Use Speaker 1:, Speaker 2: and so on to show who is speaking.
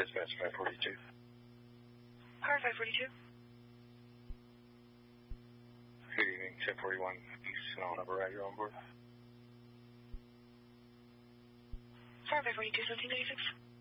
Speaker 1: Dispatch 542.
Speaker 2: Car 542.
Speaker 1: Good evening, 1041 East Sonoma number, right, you're on board.
Speaker 2: Car 542, 1796.